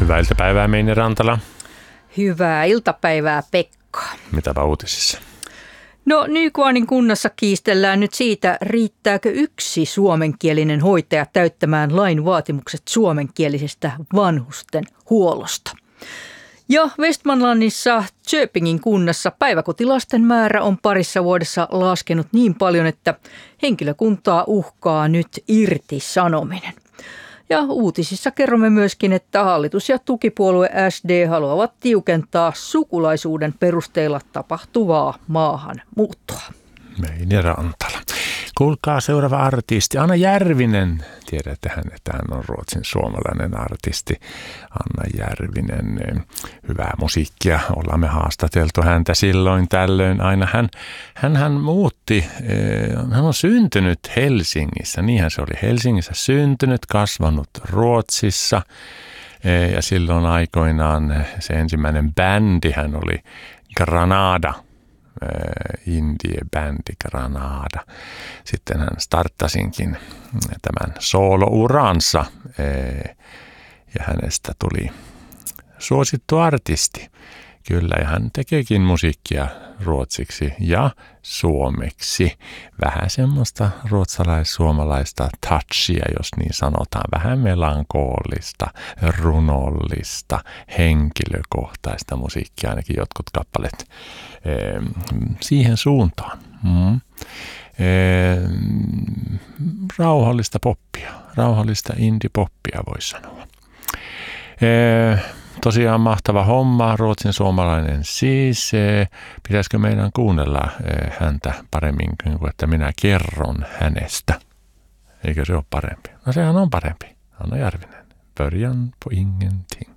Hyvää iltapäivää, Meini Rantala. Hyvää iltapäivää, Pekka. Mitäpä uutisissa? No, Nykvarnin kunnassa kiistellään nyt siitä, riittääkö yksi suomenkielinen hoitaja täyttämään lain vaatimukset suomenkielisestä vanhusten huollosta. Ja Västmanlandissa Köpingin kunnassa päiväkotilasten määrä on parissa vuodessa laskenut niin paljon, että henkilökuntaa uhkaa nyt irtisanominen. Ja uutisissa kerromme myöskin, että hallitus ja tukipuolue SD haluavat tiukentaa sukulaisuuden perusteella tapahtuvaa maahanmuuttoa. Meini Rantala. Kuulkaa seuraava artisti, Anna Järvinen. Tiedättehän, että hän on Ruotsin suomalainen artisti. Anna Järvinen, hyvää musiikkia. Ollaan me haastateltu häntä silloin tällöin. Aina hän muutti, hän on syntynyt Helsingissä. Niinhän se oli Helsingissä syntynyt, kasvanut Ruotsissa. Ja silloin aikoinaan se ensimmäinen bändi hän oli Granada. Indie-bändi Granada. Sitten hän starttasinkin tämän soolouransa ja hänestä tuli suosittu artisti. Kyllä, ja hän tekeekin musiikkia ruotsiksi ja suomeksi. Vähän semmoista ruotsalais-suomalaista touchia, jos niin sanotaan. Vähän melankoolista, runollista, henkilökohtaista musiikkia, ainakin jotkut kappaleet siihen suuntaan. Rauhallista poppia, rauhallista indie-poppia voisi sanoa. Tosiaan mahtava homma, ruotsin suomalainen siis. Pitäisikö meidän kuunnella häntä paremmin kuin että minä kerron hänestä? Eikö se ole parempi? No sehän on parempi. Anna Järvinen. Början på ingenting.